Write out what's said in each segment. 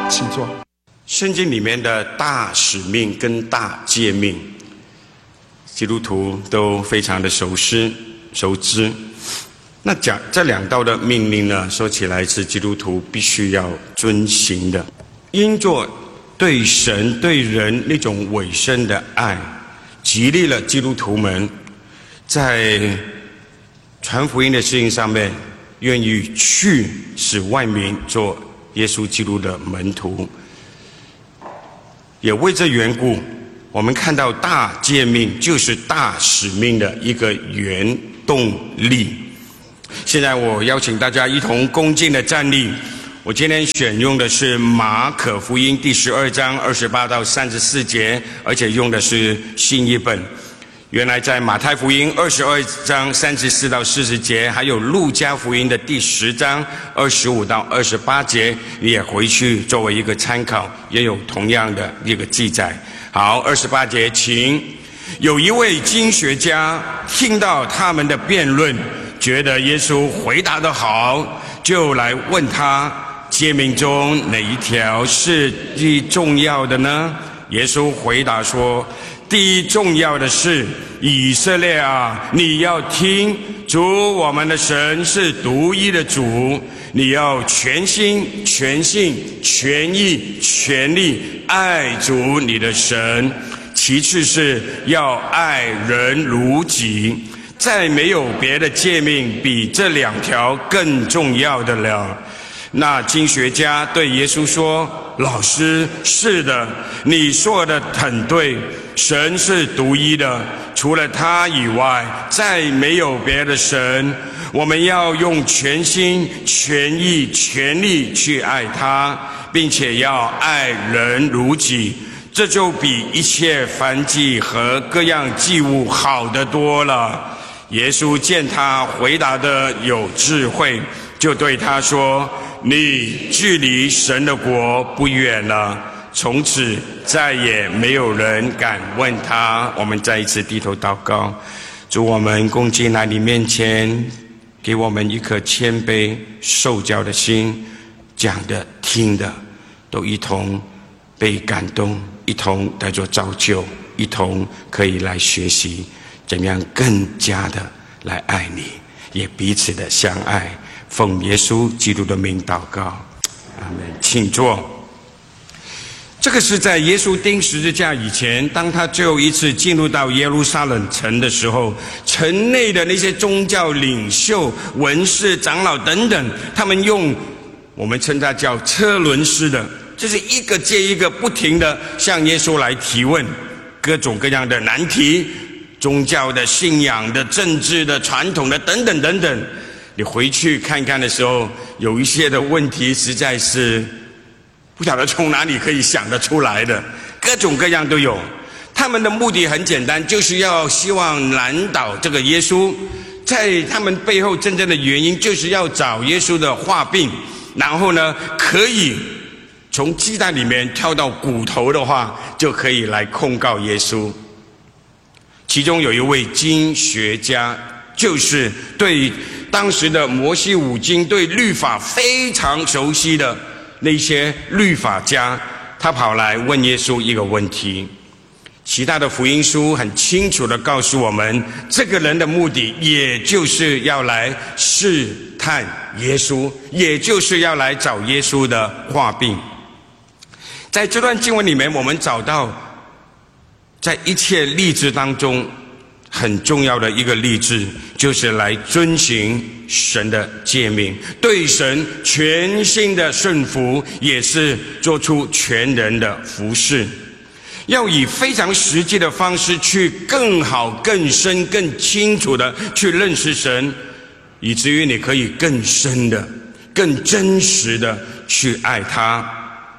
请坐。 圣经里面的大使命跟大诫命，基督徒都非常的熟知。那讲这两道的命令呢，说起来是基督徒必须要遵行的，因着对神对人那种委身的爱，激励了基督徒们在传福音的事情上面，愿意去使万民做耶稣基督的门徒。也为这缘故，我们看到大诫命就是大使命的一个原动力。现在我邀请大家一同恭敬的站立。我今天选用的是马可福音第12章28到34节，而且用的是新译本。原来在马太福音22章34到40节，还有路加福音的第10章25到28节，你也回去作为一个参考，也有同样的一个记载。好，28节，请。有一位经学家听到他们的辩论，觉得耶稣回答得好，就来问他，诫命中哪一条是最重要的呢？耶稣回答说，第一重要的是，以色列啊，你要听，主我们的神是独一的主，你要全心全性全意全力爱主你的神。其次是要爱人如己，再没有别的诫命比这两条更重要的了。那经学家对耶稣说，老师，是的，你说的很对，神是独一的，除了他以外再没有别的神，我们要用全心全意全力去爱他，并且要爱人如己，这就比一切燔祭和各样祭物好得多了。耶稣见他回答的有智慧，就对他说，你距离神的国不远了。从此再也没有人敢问他。我们再一次低头祷告。主，我们恭敬来你面前，给我们一颗谦卑受教的心，讲的听的都一同被感动，一同来做造就，一同可以来学习怎么样更加的来爱你，也彼此的相爱。奉耶稣基督的名祷告，阿们。请坐。这个是在耶稣钉十字架以前，当他最后一次进入到耶路撒冷城的时候，城内的那些宗教领袖、文士、长老等等，他们用我们称它叫车轮式的，就是一个接一个不停的向耶稣来提问各种各样的难题，宗教的、信仰的、政治的、传统的等等等等。你回去看看的时候，有一些的问题实在是不晓得从哪里可以想得出来的，各种各样都有。他们的目的很简单，就是要希望难倒这个耶稣。在他们背后真正的原因，就是要找耶稣的话病，然后呢，可以从鸡蛋里面挑到骨头的话，就可以来控告耶稣。其中有一位经学家，就是对当时的摩西五经、对律法非常熟悉的那些律法家，他跑来问耶稣一个问题。其他的福音书很清楚地告诉我们，这个人的目的也就是要来试探耶稣，也就是要来找耶稣的话病。在这段经文里面，我们找到在一切例子当中很重要的一个例子，就是来遵行神的诫命，对神全心的顺服，也是做出全人的服事，要以非常实际的方式去更好、更深、更清楚的去认识神，以至于你可以更深的、更真实的去爱他。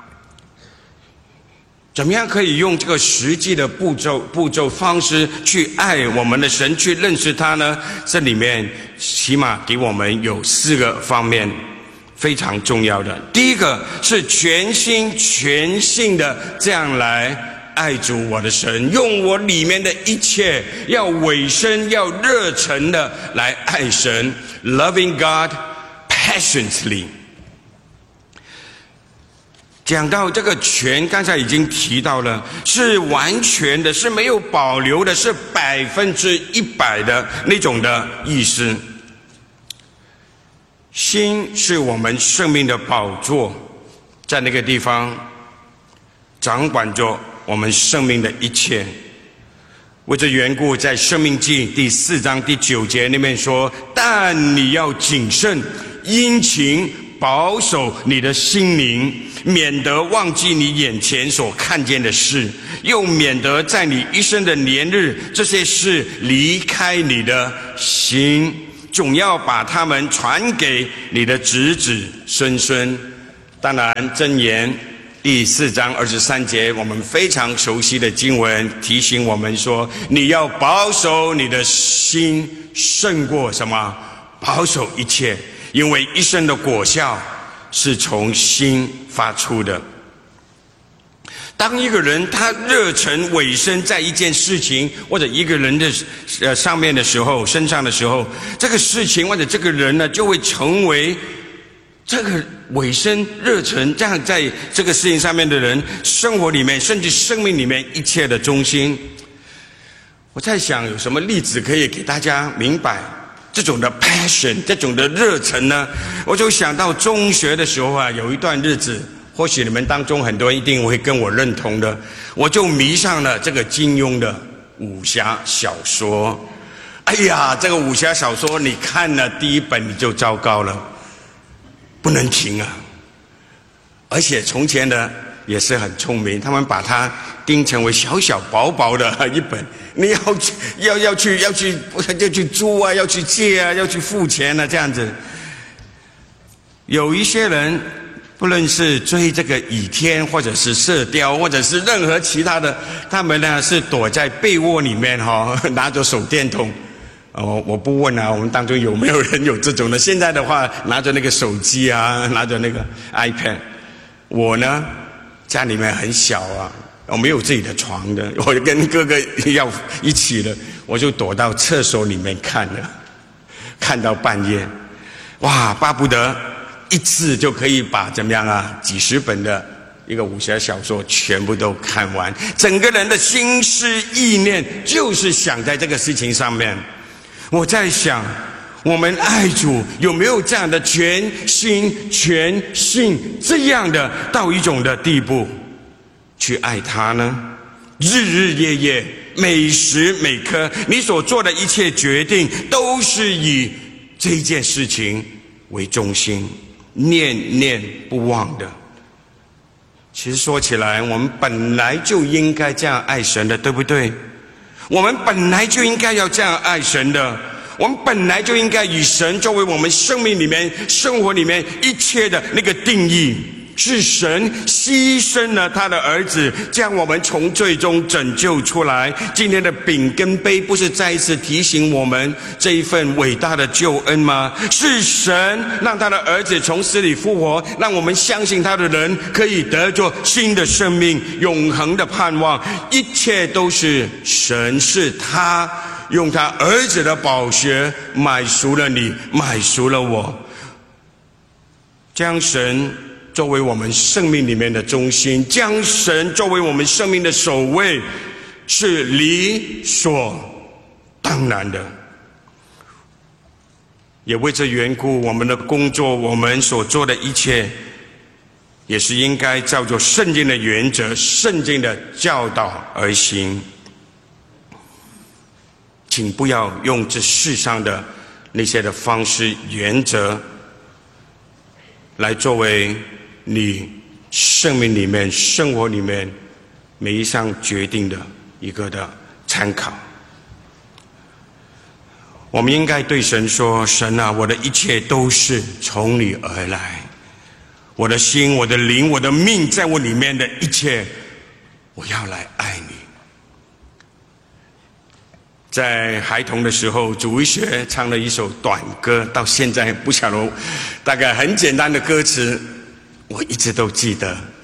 怎么样可以用这个实际的步骤方式去爱我们的神，去认识他呢？这里面起码给我们有4个方面非常重要的。第一个是全心全性的这样来爱主我的神，用我里面的一切，要委身，要热忱的来爱神， loving God passionately。 讲到这个全，刚才已经提到了，是完全的，是没有保留的，是100%的那种的意思。心是我们生命的宝座，在那个地方掌管着我们生命的一切。为这缘故，在《申命记》第4章第9节那边说：“但你要谨慎，殷勤保守你的心灵，免得忘记你眼前所看见的事，又免得在你一生的年日，这些事离开你的心，总要把它们传给你的子子孙孙。”当然，箴言第4章23节，我们非常熟悉的经文，提醒我们说：你要保守你的心，胜过什么？保守一切，因为一生的果效是从心发出的。当一个人他热忱委身在一件事情或者一个人的上面的时候，身上的时候，这个事情或者这个人呢，就会成为这个委身热忱这样在这个事情上面的人生活里面，甚至生命里面一切的中心。我在想有什么例子可以给大家明白这种的 passion， 这种的热忱呢？我就想到中学的时候啊，有一段日子，或许你们当中很多人一定会跟我认同的，我就迷上了这个金庸的武侠小说。哎呀，这个武侠小说你看了第一本你就糟糕了，不能停啊！而且从前的也是很聪明，他们把它钉成为小小薄薄的一本，你要去租啊，要去借啊，要去付钱啊，这样子。有一些人，不论是追这个倚天，或者是射雕，或者是任何其他的，他们呢是躲在被窝里面拿着手电筒。我不问啊，我们当中有没有人有这种的？现在的话，拿着那个手机啊，拿着那个 iPad。我呢，家里面很小啊，我没有自己的床的，我跟哥哥要一起的，我就躲到厕所里面看了，看到半夜，哇，巴不得一次就可以把怎么样啊，几十本的一个武侠小说全部都看完，整个人的心思意念就是想在这个事情上面。我在想，我们爱主有没有这样的全心全性这样的到一种的地步去爱他呢？日日夜夜，每时每刻，你所做的一切决定都是以这一件事情为中心，念念不忘的。其实说起来，我们本来就应该这样爱神的，对不对？我们本来就应该要这样爱神的，我们本来就应该以神作为我们生命里面、生活里面一切的那个定义。是神牺牲了他的儿子，将我们从罪中拯救出来。今天的饼跟杯不是再一次提醒我们这一份伟大的救恩吗？是神让他的儿子从死里复活，让我们相信他的人可以得着新的生命、永恒的盼望。一切都是神，是他用他儿子的宝血买赎了你，买赎了我，将神作为我们生命里面的中心，将神作为我们生命的首位，是理所当然的。也为这缘故，我们的工作，我们所做的一切，也是应该照着圣经的原则、圣经的教导而行。请不要用这世上的那些的方式、原则来作为你生命里面、生活里面每一项决定的一个的参考。我们应该对神说：神啊，我的一切都是从你而来，我的心、我的灵、我的命，在我里面的一切，我要来爱你。在孩童的时候，主日学唱了一首短歌，到现在不晓得，大概很简单的歌词，我一直都记得。